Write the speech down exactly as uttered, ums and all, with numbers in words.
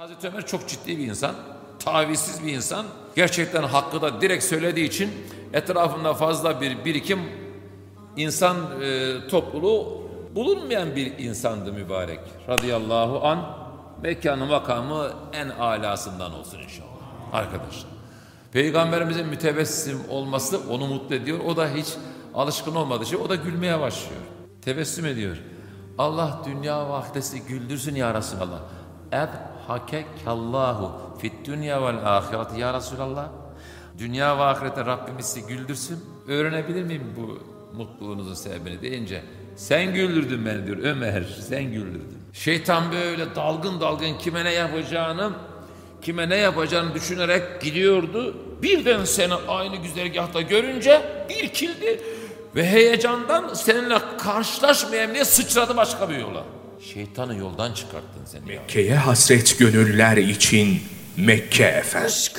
Hazreti Ömer çok ciddi bir insan, tavizsiz bir insan. Gerçekten hakkı da direkt söylediği için etrafında fazla bir birikim insan e, topluluğu bulunmayan bir insandı mübarek. Radıyallahu an, mekanı makamı en alasından olsun inşallah. Arkadaşlar, Peygamberimizin mütebessim olması onu mutlu ediyor. O da hiç alışkın olmadığı şey, o da gülmeye başlıyor. Tebessüm ediyor. Allah dünya ve ahireti güldürsün ya Resulallah. Edhakekallahu fit dünya vel ahireti ya Resulallah. Dünya ve ahirette Rabbimiz sizi güldürsün. Öğrenebilir miyim bu mutluluğunuzun sebebini deyince, sen güldürdün beni diyor Ömer, sen güldürdün. Şeytan böyle dalgın dalgın kime ne yapacağını, kime ne yapacağını düşünerek gidiyordu. Birden seni aynı güzergahta görünce irkildi ve heyecandan seninle karşılaşmayayım diye sıçradı başka bir yola. Şeytanı yoldan çıkarttın sen. Mekke'ye hasret gönüller için Mekke efendim.